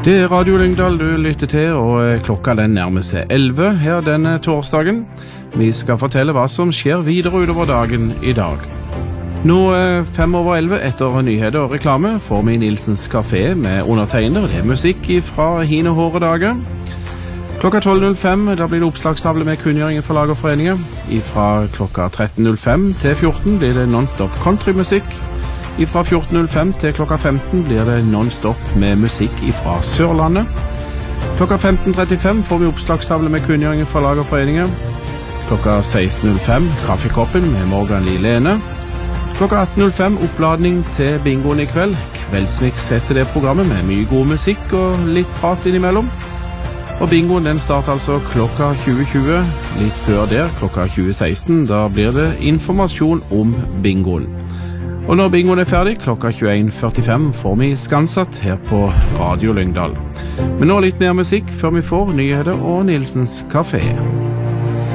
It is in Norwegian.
Det Radio Lyngdal du lytter til, og klokka den nærmer seg 11 her denne torsdagen. Vi skal fortelle hva som skjer videre utover dagen i dag. Nå 11:05 etter nyheter og reklame får vi Nilsens Café med undertegner. Det er musikk fra hine hårde dager. Klokka 12:05 da blir det oppslagstavle med kunngjøringen for lag og foreninger. Fra klokka 13:05 til 14 blir det non-stop countrymusikk. Fra 14:05 til klokka 15 blir det non-stop med musikk fra Sørlandet. Klokka 15:35 får vi oppslagstavle med kunngjøringen for lag og foreninger. Klokka 16:05 Kaffekoppen med Morgan Lee Lene. Klokka 18:05 oppladning til bingoen i kveld. Kveldsmix heter det programmet med mye god musikk og litt prat innimellom. Og bingoen den starter altså klokka 20:20. Litt før der, klokka 20:16, da blir det informasjon om bingoen. Og når bingoen er ferdig, klokka 21:45 får vi Skansatt her på Radio Lyngdal. Men nå litt mer musikk før vi får nyheter og Nilsens Café.